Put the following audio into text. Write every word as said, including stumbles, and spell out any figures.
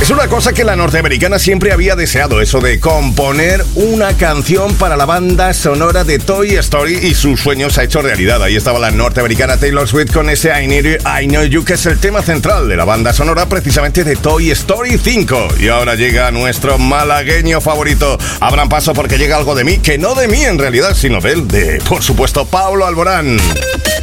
Es una cosa que la norteamericana siempre había deseado, eso de componer una canción para la banda sonora de Toy Story, y su sueño se ha hecho realidad. Ahí estaba la norteamericana Taylor Swift con ese I Need You, I Know You, que es el tema central de la banda sonora precisamente de Toy Story cinco. Y ahora llega nuestro malagueño favorito. Abran paso porque llega algo de mí, que no de mí en realidad, sino de él, de, por supuesto, Pablo Alborán.